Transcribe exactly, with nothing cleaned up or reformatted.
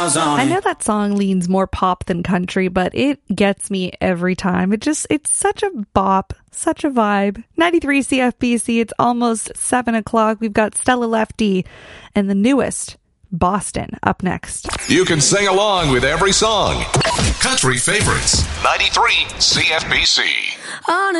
miles on I it. know that song leans more pop than country, but it gets me every time. It just, it's such a bop, such a vibe. ninety-three C F B C, it's almost seven o'clock. We've got Stella Lefty and the newest, Boston, up next. You can sing along with every song. Country favorites. ninety-three C F B C. On